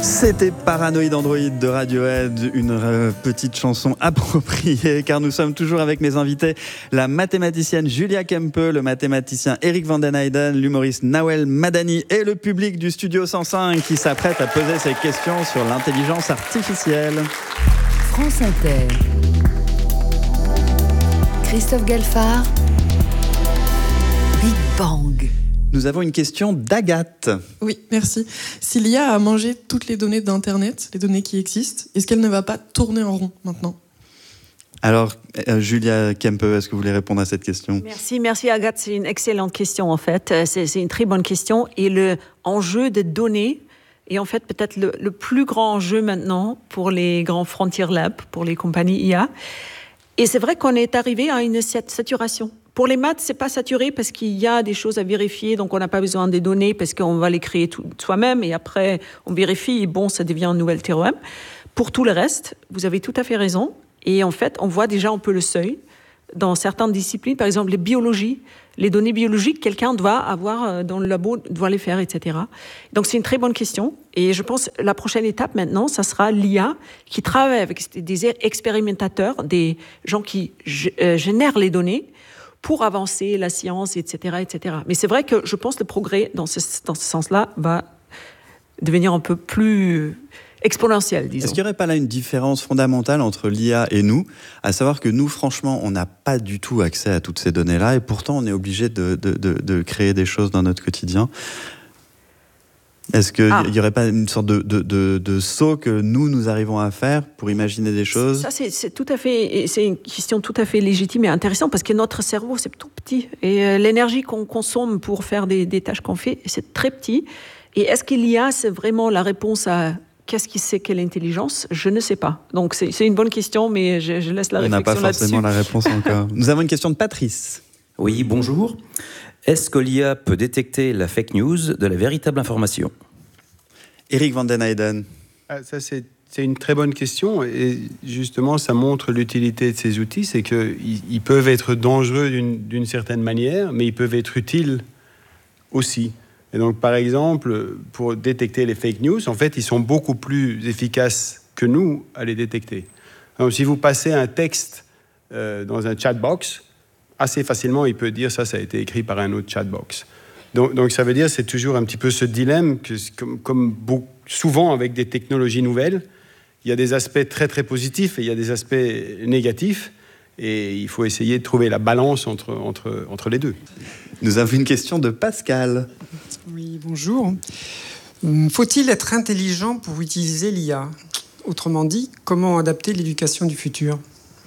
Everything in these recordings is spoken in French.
C'était Paranoid Android de Radiohead, une petite chanson appropriée car nous sommes toujours avec mes invités, la mathématicienne Julia Kempe, le mathématicien Eric van den Heijden, l'humoriste Nawel Madani et le public du Studio 105 qui s'apprête à poser ses questions sur l'intelligence artificielle. France Inter. Christophe Galfard. Big Bang. Nous avons une question d'Agathe. Oui, merci. Si l'IA a mangé toutes les données d'Internet, les données qui existent, est-ce qu'elle ne va pas tourner en rond maintenant ? Alors, Julia Kempe, est-ce que vous voulez répondre à cette question ? Merci Agathe, c'est une excellente question en fait. C'est une très bonne question. Et le enjeu de données est en fait peut-être le plus grand enjeu maintenant pour les grands frontier labs, pour les compagnies IA. Et c'est vrai qu'on est arrivé à une saturation. Pour les maths, c'est pas saturé parce qu'il y a des choses à vérifier, donc on n'a pas besoin des données parce qu'on va les créer soi-même et après on vérifie et bon, ça devient un nouvel théorème. Pour tout le reste, vous avez tout à fait raison. Et en fait, on voit déjà un peu le seuil dans certaines disciplines, par exemple les biologies, les données biologiques, quelqu'un doit avoir dans le labo, doit les faire, etc. Donc c'est une très bonne question. Et je pense que la prochaine étape maintenant, ça sera l'IA qui travaille avec des expérimentateurs, des gens qui génèrent les données pour avancer la science, etc., etc. Mais c'est vrai que je pense que le progrès dans ce sens-là va devenir un peu plus exponentiel, disons. Est-ce qu'il n'y aurait pas là une différence fondamentale entre l'IA et nous ? À savoir que nous, franchement, on n'a pas du tout accès à toutes ces données-là et pourtant on est obligé de créer des choses dans notre quotidien. Est-ce qu'il n'y aurait pas une sorte de saut que nous arrivons à faire pour imaginer des choses ? Ça, c'est tout à fait, c'est une question tout à fait légitime et intéressante parce que notre cerveau, c'est tout petit. Et l'énergie qu'on consomme pour faire des tâches qu'on fait, c'est très petit. Et est-ce qu'il y a, c'est vraiment la réponse à qu'est-ce qui c'est quelle intelligence ? Je ne sais pas. Donc, c'est une bonne question, mais je laisse la réflexion là-dessus. On n'a pas forcément la réponse encore. Nous avons une question de Patrice. Oui, bonjour. Est-ce que l'IA peut détecter la fake news de la véritable information ? Eric van den Heijden. Ça, c'est une très bonne question. Et justement, ça montre l'utilité de ces outils. C'est qu'ils peuvent être dangereux d'une certaine manière, mais ils peuvent être utiles aussi. Et donc, par exemple, pour détecter les fake news, en fait, ils sont beaucoup plus efficaces que nous à les détecter. Donc, si vous passez un texte dans un chatbox, assez facilement, il peut dire ça a été écrit par un autre chatbox. Donc ça veut dire c'est toujours un petit peu ce dilemme que comme souvent avec des technologies nouvelles, il y a des aspects très très positifs et il y a des aspects négatifs et il faut essayer de trouver la balance entre les deux. Nous avons une question de Pascal. Oui, bonjour. Faut-il être intelligent pour utiliser l'IA ? Autrement dit, comment adapter l'éducation du futur ?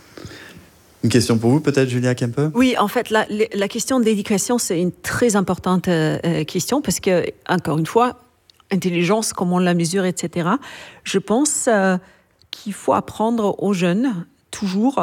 Une question pour vous, peut-être, Julia Kempe ? Oui, en fait, la question d'éducation, c'est une très importante question parce que, encore une fois, intelligence, comment on la mesure, etc. Je pense qu'il faut apprendre aux jeunes, toujours,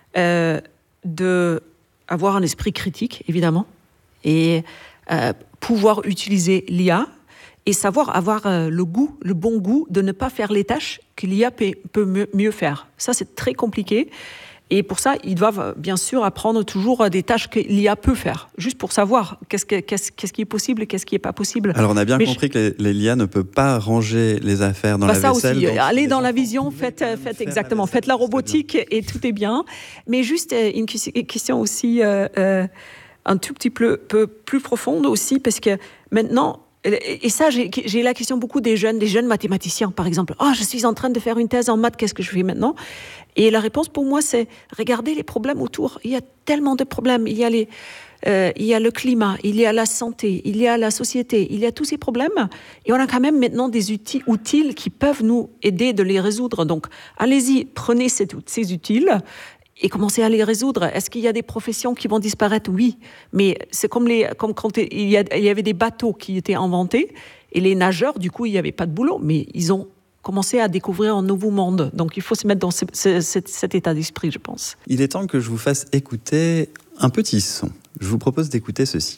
d'avoir un esprit critique, évidemment, et pouvoir utiliser l'IA et savoir avoir le bon goût de ne pas faire les tâches que l'IA peut mieux faire. Ça, c'est très compliqué. Et pour ça, ils doivent bien sûr apprendre toujours des tâches que l'IA peut faire, juste pour savoir qu'est-ce qui est possible et qu'est-ce qui n'est pas possible. Alors on a bien compris que l'IA ne peut pas ranger les affaires dans la vaisselle. Ça aussi, allez dans la vision, faites exactement, faites la robotique et tout est bien. Mais juste une question aussi un tout petit peu plus profonde aussi, parce que maintenant, et ça, j'ai la question beaucoup des jeunes mathématiciens, par exemple. « je suis en train de faire une thèse en maths, qu'est-ce que je fais maintenant ?» Et la réponse pour moi, c'est regarder les problèmes autour. Il y a tellement de problèmes. Il y a le climat, il y a la santé, il y a la société, il y a tous ces problèmes. Et on a quand même maintenant des outils utiles qui peuvent nous aider de les résoudre. Donc, allez-y, prenez ces outils et commencez à les résoudre. Est-ce qu'il y a des professions qui vont disparaître ? Oui, mais c'est comme quand il y avait des bateaux qui étaient inventés et les nageurs, du coup, il n'y avait pas de boulot, mais ils ont commencer à découvrir un nouveau monde. Donc, il faut se mettre dans cet état d'esprit, je pense. Il est temps que je vous fasse écouter un petit son. Je vous propose d'écouter ceci.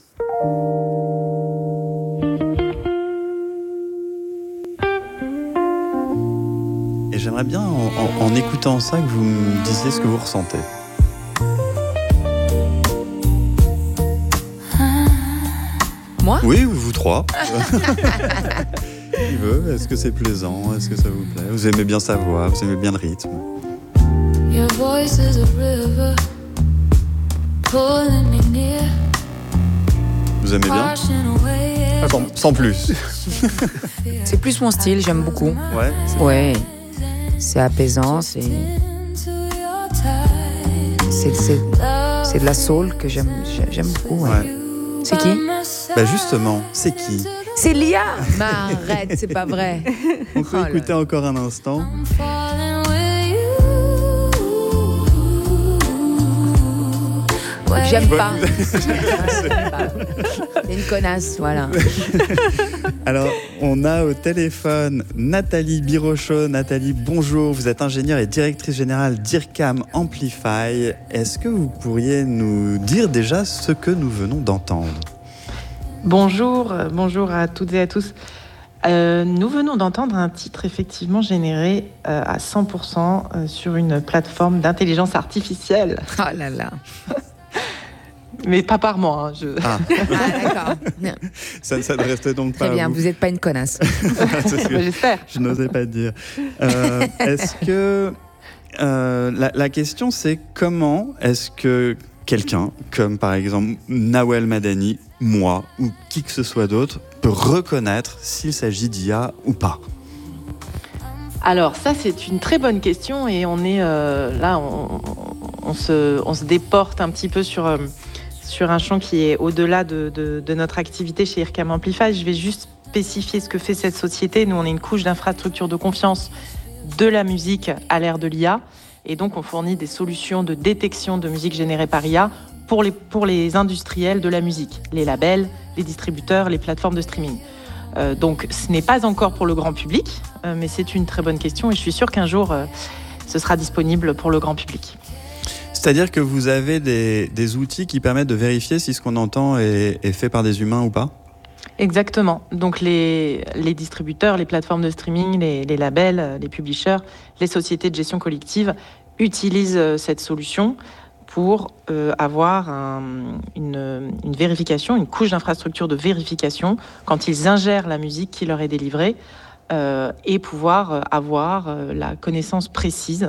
Et j'aimerais bien, en écoutant ça, que vous me disiez ce que vous ressentez. Moi ? Oui, vous trois. qui veut. Est-ce que c'est plaisant? Est-ce que ça vous plaît? Vous aimez bien sa voix? Vous aimez bien le rythme? Your voice is a river, pulling me near. Vous aimez bien? Sans plus. C'est plus mon style, j'aime beaucoup. Ouais. Ouais. C'est apaisant, c'est de la soul que j'aime beaucoup. Ouais. Ouais. C'est qui? Bah justement, c'est qui? C'est Lia. Mais arrête, c'est pas vrai. On peut écouter encore un instant. J'aime pas. C'est une connasse, voilà. Alors, on a au téléphone Nathalie Birochot. Nathalie, bonjour. Vous êtes ingénieure et directrice générale d'IRCAM Amplify. Est-ce que vous pourriez nous dire déjà ce que nous venons d'entendre? Bonjour à toutes et à tous. Nous venons d'entendre un titre effectivement généré à 100% sur une plateforme d'intelligence artificielle. Oh là là. Mais pas par moi. Ah d'accord. Ça ne s'adresse donc pas Très bien, à vous. vous n'êtes pas une connasse. J'espère. Je n'osais pas dire. Est-ce que... la question, c'est comment est-ce que quelqu'un, comme par exemple Nawel Madani, moi, ou qui que ce soit d'autre, peut reconnaître s'il s'agit d'IA ou pas? Alors ça, c'est une très bonne question et on est là, on se déporte un petit peu sur un champ qui est au-delà de notre activité chez IRCAM Amplify. Je vais juste spécifier ce que fait cette société. Nous, on est une couche d'infrastructure de confiance de la musique à l'ère de l'IA. Et donc, on fournit des solutions de détection de musique générée par IA pour les industriels de la musique, les labels, les distributeurs, les plateformes de streaming. Donc, ce n'est pas encore pour le grand public, mais c'est une très bonne question et je suis sûre qu'un jour, ce sera disponible pour le grand public. C'est-à-dire que vous avez des outils qui permettent de vérifier si ce qu'on entend est fait par des humains ou pas? Exactement. Donc les distributeurs, les plateformes de streaming, les labels, les publishers, les sociétés de gestion collective utilisent cette solution pour avoir une vérification, une couche d'infrastructure de vérification quand ils ingèrent la musique qui leur est délivrée et pouvoir avoir la connaissance précise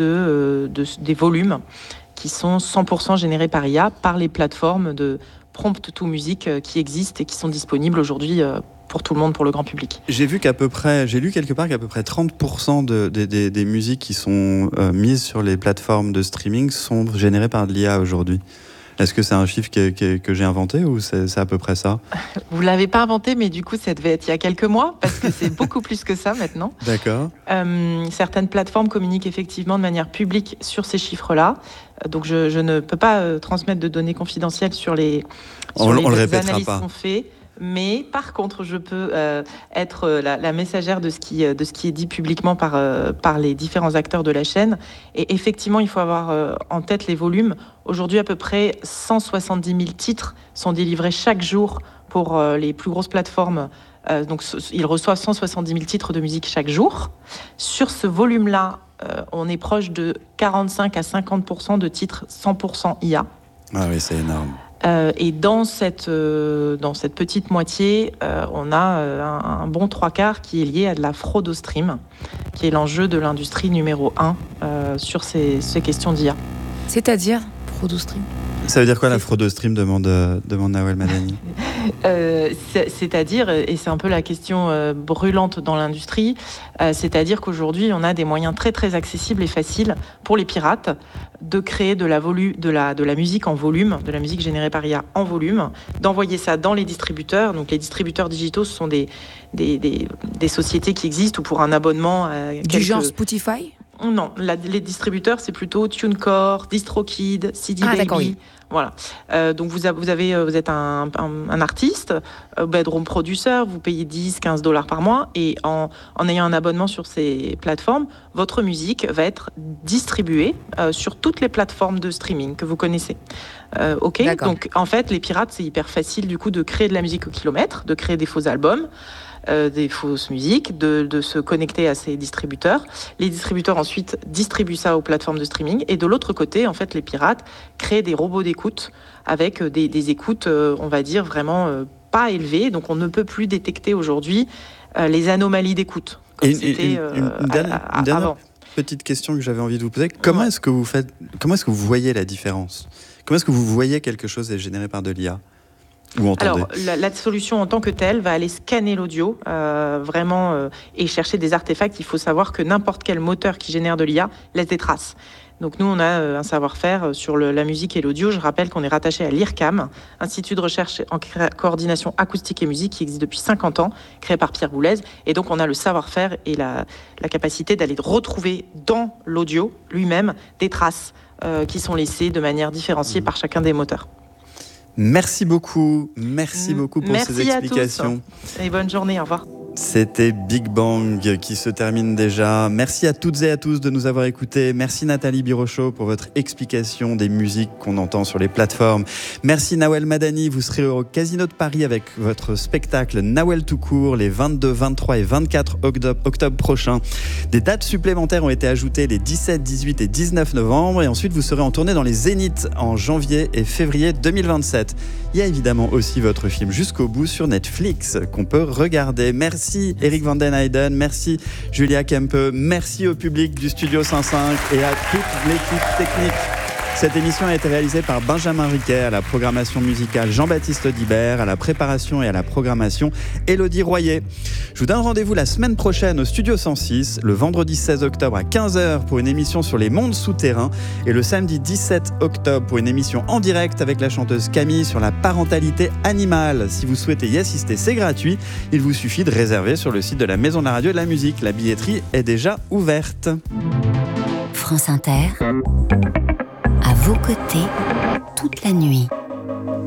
des volumes qui sont 100% générés par IA, par les plateformes de prompt to music qui existent et qui sont disponibles aujourd'hui pour tout le monde, pour le grand public. J'ai lu quelque part qu'à peu près 30% des musiques qui sont mises sur les plateformes de streaming sont générées par de l'IA aujourd'hui. Est-ce que c'est un chiffre que j'ai inventé ou c'est à peu près ça? Vous ne l'avez pas inventé, mais du coup, ça devait être il y a quelques mois, parce que c'est beaucoup plus que ça maintenant. D'accord. Certaines plateformes communiquent effectivement de manière publique sur ces chiffres-là. Donc, je ne peux pas transmettre de données confidentielles sur les analyses qu'on fait. Mais par contre, je peux être la messagère de ce qui est dit publiquement par les différents acteurs de la chaîne. Et effectivement, il faut avoir en tête les volumes. Aujourd'hui, à peu près 170 000 titres sont délivrés chaque jour pour les plus grosses plateformes. Donc, ils reçoivent 170 000 titres de musique chaque jour. Sur ce volume-là, on est proche de 45 à 50% de titres 100% IA. Ah oui, c'est énorme. Et dans cette petite moitié, on a un bon 3/4 qui est lié à de la fraude au stream, qui est l'enjeu de l'industrie numéro 1 sur ces questions d'IA. C'est-à-dire fraude au stream? Ça veut dire quoi la fraude au stream, demande Nawel Madani? C'est-à-dire, et c'est un peu la question brûlante dans l'industrie, c'est-à-dire qu'aujourd'hui, on a des moyens très très accessibles et faciles pour les pirates de créer de la musique en volume, de la musique générée par IA en volume, d'envoyer ça dans les distributeurs. Donc les distributeurs digitaux, ce sont des sociétés qui existent ou pour un abonnement. Du genre Spotify? Non, les distributeurs, c'est plutôt TuneCore, DistroKid, CD Baby. D'accord, oui. Voilà. Donc vous êtes un artiste, bedroom producer, vous payez 10-15 $ par mois et en ayant un abonnement sur ces plateformes, votre musique va être distribuée sur toutes les plateformes de streaming que vous connaissez. Ok. Donc en fait, les pirates, c'est hyper facile du coup de créer de la musique au kilomètre, de créer des faux albums. Des fausses musiques, de se connecter à ces distributeurs. Les distributeurs ensuite distribuent ça aux plateformes de streaming et de l'autre côté, en fait, les pirates créent des robots d'écoute avec des écoutes, on va dire, vraiment pas élevées. Donc on ne peut plus détecter aujourd'hui les anomalies d'écoute. Comme c'était une dernière petite question que j'avais envie de vous poser. Comment est-ce que vous voyez la différence ? Comment est-ce que vous voyez quelque chose est généré par de l'IA ? Alors, la solution en tant que telle va aller scanner l'audio et chercher des artefacts. Il faut savoir que n'importe quel moteur qui génère de l'IA laisse des traces. Donc nous, on a un savoir-faire sur la musique et l'audio. Je rappelle qu'on est rattaché à l'IRCAM, Institut de recherche en coordination acoustique et musique, qui existe depuis 50 ans, créé par Pierre Boulez. Et donc on a le savoir-faire et la capacité d'aller retrouver dans l'audio lui-même des traces qui sont laissées de manière différenciée par chacun des moteurs. Merci beaucoup pour ces explications. À tous. Et bonne journée, au revoir. C'était Big Bang qui se termine déjà. Merci à toutes et à tous de nous avoir écoutés. Merci Nathalie Birochot pour votre explication des musiques qu'on entend sur les plateformes. Merci Nawel Madani, vous serez au Casino de Paris avec votre spectacle Nawel tout court les 22, 23 et 24 octobre prochains. Des dates supplémentaires ont été ajoutées les 17, 18 et 19 novembre et ensuite vous serez en tournée dans les Zéniths en janvier et février 2027. Il y a évidemment aussi votre film Jusqu'au bout sur Netflix qu'on peut regarder. Merci Eric Van Den Heyden, merci Julia Kempe, merci au public du Studio 105 et à toute l'équipe technique. Cette émission a été réalisée par Benjamin Riquet, à la programmation musicale Jean-Baptiste Audibert, à la préparation et à la programmation Élodie Royer. Je vous donne rendez-vous la semaine prochaine au Studio 106, le vendredi 16 octobre à 15h pour une émission sur les mondes souterrains et le samedi 17 octobre pour une émission en direct avec la chanteuse Camille sur la parentalité animale. Si vous souhaitez y assister, c'est gratuit. Il vous suffit de réserver sur le site de la Maison de la Radio et de la Musique. La billetterie est déjà ouverte. France Inter, à vos côtés, toute la nuit.